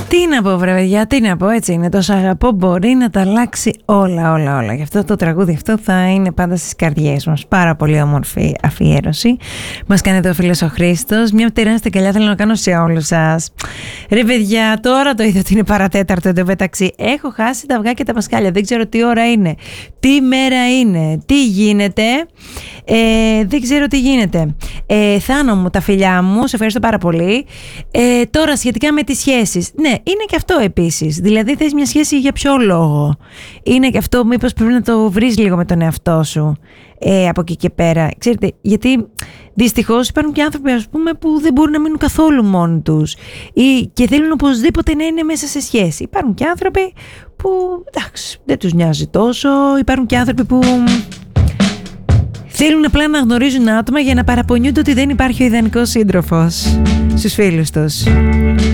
Τι να πω βρε παιδιά, τι να πω, έτσι είναι. Το «Σ' αγαπώ» μπορεί να τα αλλάξει όλα. Γι' αυτό το τραγούδι αυτό θα είναι πάντα στις καρδιές μας. Πάρα πολύ όμορφη αφιέρωση. Μας κάνετε ο φίλος ο Χρήστος. Μια τεράστια καλιά θέλω να κάνω σε όλους σας. Ρε παιδιά, τώρα το είδα ότι είναι παρατέταρτο εντωμεταξύ. Έχω χάσει τα αυγά και τα πασκάλια. Δεν ξέρω τι ώρα είναι, τι μέρα είναι, τι γίνεται. Δεν ξέρω τι γίνεται. Θάνο μου, τα φιλιά μου, σε ευχαριστώ πάρα πολύ. Τώρα σχετικά με τις σχέσεις. Ναι, είναι και αυτό επίσης. Δηλαδή θες μια σχέση για ποιο λόγο? Είναι και αυτό, μήπως πρέπει να το βρεις λίγο με τον εαυτό σου από εκεί και πέρα. Ξέρετε, γιατί δυστυχώς υπάρχουν και άνθρωποι, ας πούμε, που δεν μπορούν να μείνουν καθόλου μόνοι τους και θέλουν οπωσδήποτε να είναι μέσα σε σχέση. Υπάρχουν και άνθρωποι που, εντάξει, δεν τους νοιάζει τόσο. Υπάρχουν και άνθρωποι που θέλουν απλά να γνωρίζουν άτομα για να παραπονιούνται ότι δεν υπάρχει ο ιδανικός σύντροφος στους φίλους τους.